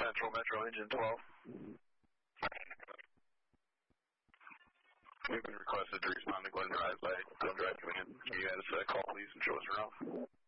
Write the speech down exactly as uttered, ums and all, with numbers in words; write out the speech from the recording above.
Central Metro Engine twelve. We've been requested to respond to Glen Drive by Glen Drive Command. Can you guys uh, call police and show us around?